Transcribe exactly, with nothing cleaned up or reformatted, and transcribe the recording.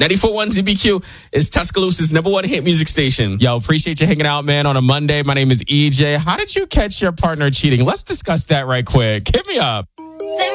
ninety-four point one Z B Q is Tuscaloosa's number one hit music station. Yo, appreciate you hanging out, man, on a Monday. My name is E J. How did you catch your partner cheating? Let's discuss that right quick. Hit me up.